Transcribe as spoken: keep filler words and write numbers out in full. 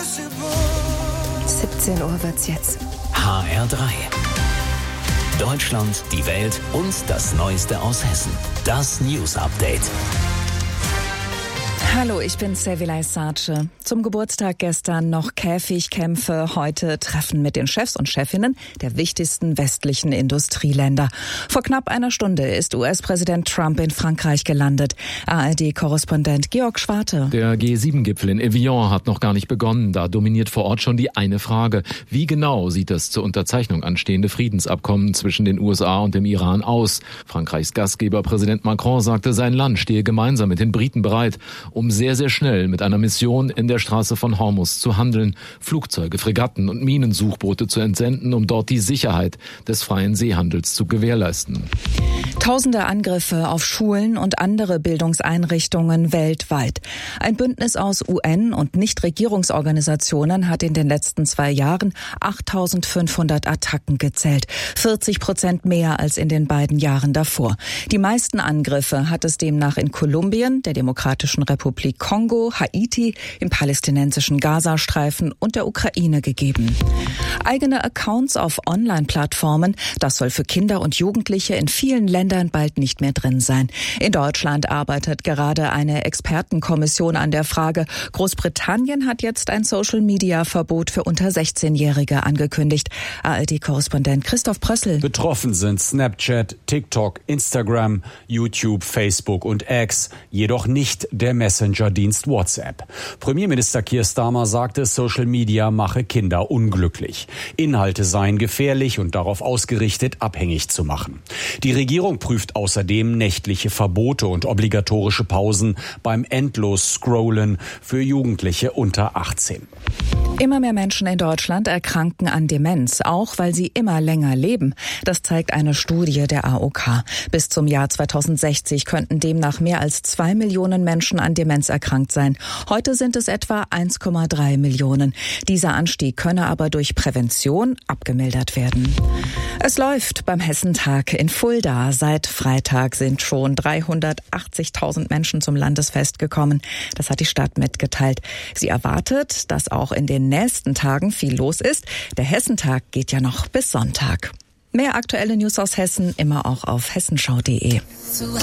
siebzehn Uhr wird's jetzt. H R drei. Deutschland, die Welt und das Neueste aus Hessen. Das News Update. Hallo, ich bin Sevilay Sace. Zum Geburtstag gestern noch Käfigkämpfe, heute Treffen mit den Chefs und Chefinnen der wichtigsten westlichen Industrieländer. Vor knapp einer Stunde ist U S-Präsident Trump in Frankreich gelandet. A R D-Korrespondent Georg Schwarte. Der G sieben Gipfel in Evian hat noch gar nicht begonnen. Da dominiert vor Ort schon die eine Frage. Wie genau sieht das zur Unterzeichnung anstehende Friedensabkommen zwischen den U S A und dem Iran aus? Frankreichs Gastgeber Präsident Macron sagte, sein Land stehe gemeinsam mit den Briten bereit, um sehr, sehr schnell mit einer Mission in der Straße von Hormuz zu handeln, Flugzeuge, Fregatten und Minensuchboote zu entsenden, um dort die Sicherheit des freien Seehandels zu gewährleisten. Tausende Angriffe auf Schulen und andere Bildungseinrichtungen weltweit. Ein Bündnis aus U N- und Nichtregierungsorganisationen hat in den letzten zwei Jahren achttausendfünfhundert Attacken gezählt. vierzig Prozent mehr als in den beiden Jahren davor. Die meisten Angriffe hat es demnach in Kolumbien, der Demokratischen Republik Kongo, Haiti, im palästinensischen Gazastreifen und der Ukraine gegeben. Eigene Accounts auf Online-Plattformen, das soll für Kinder und Jugendliche in vielen Ländern bald nicht mehr drin sein. In Deutschland arbeitet gerade eine Expertenkommission an der Frage. Großbritannien hat jetzt ein Social-Media-Verbot für unter sechzehnjährige angekündigt. A R D-Korrespondent Christoph Prössl. Betroffen sind Snapchat, TikTok, Instagram, YouTube, Facebook und X, jedoch nicht der Messenger-Dienst WhatsApp. Premierminister Keir Starmer sagte, Social Media mache Kinder unglücklich. Inhalte seien gefährlich und darauf ausgerichtet, abhängig zu machen. Die Regierung prüft außerdem nächtliche Verbote und obligatorische Pausen beim Endlos-Scrollen für Jugendliche unter achtzehn. Immer mehr Menschen in Deutschland erkranken an Demenz, auch weil sie immer länger leben. Das zeigt eine Studie der A O K. Bis zum Jahr zweitausendsechzig könnten demnach mehr als zwei Millionen Menschen an Demenz erkrankt sein. Heute sind es etwa eins Komma drei Millionen. Dieser Anstieg könne aber durch Prävention abgemildert werden. Es läuft beim Hessentag in Fulda. Seit Freitag sind schon dreihundertachtzigtausend Menschen zum Landesfest gekommen. Das hat die Stadt mitgeteilt. Sie erwartet, dass auch in den nächsten Tagen viel los ist. Der Hessentag geht ja noch bis Sonntag. Mehr aktuelle News aus Hessen immer auch auf hessenschau punkt de.